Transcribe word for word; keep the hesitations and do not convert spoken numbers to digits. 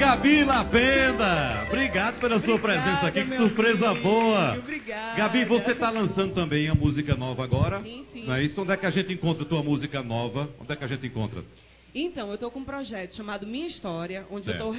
Gabi Lapenda. Obrigado pela sua Obrigada, presença aqui, que meu surpresa filho. boa. Obrigada. Gabi, você está lançando também a música nova agora? Sim, sim. Não é isso? Onde é que a gente encontra a tua música nova? Onde é que a gente encontra? Então, eu estou com um projeto chamado Minha História, onde Certo. eu estou